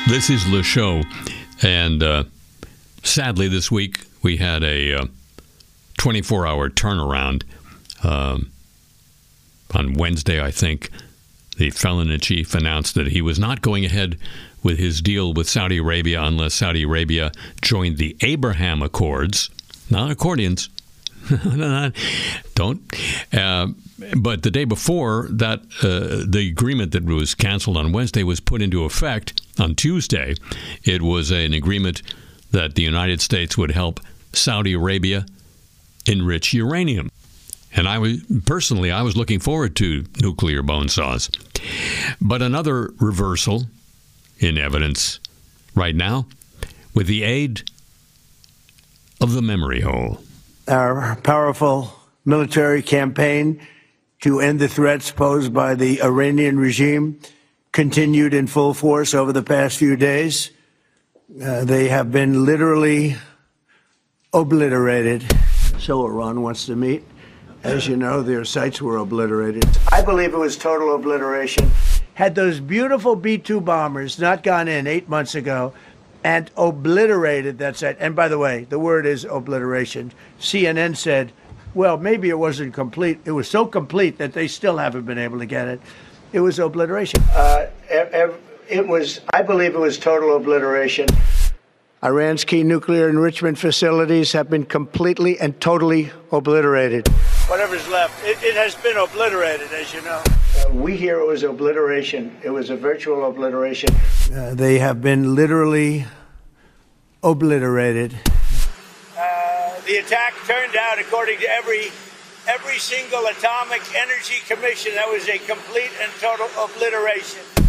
This is Le Show, and sadly this week we had a 24-hour turnaround. On Wednesday, I think, the felon-in-chief announced that he was not going ahead with his deal with Saudi Arabia unless Saudi Arabia joined the Abraham Accords, not accordions. Don't. But the day before that, the agreement that was canceled on Wednesday was put into effect on Tuesday. It was an agreement that the United States would help Saudi Arabia enrich uranium. And I was looking forward to nuclear bone saws. But another reversal in evidence right now with the aid of the memory hole. Our powerful military campaign to end the threats posed by the Iranian regime continued in full force over the past few days. They have been literally obliterated. So Iran wants to meet. As you know, their sites were obliterated. I believe it was total obliteration. Had those beautiful B-2 bombers not gone in 8 months ago and obliterated that site, and by the way, the word is obliteration. CNN said, well, maybe it wasn't complete. It was so complete that they still haven't been able to get it. It was obliteration. I believe it was total obliteration. Iran's key nuclear enrichment facilities have been completely and totally obliterated. Whatever's left, it has been obliterated, as you know. We hear it was obliteration. It was a virtual obliteration. They have been literally obliterated. The attack turned out, according to every single Atomic Energy Commission, that was a complete and total obliteration.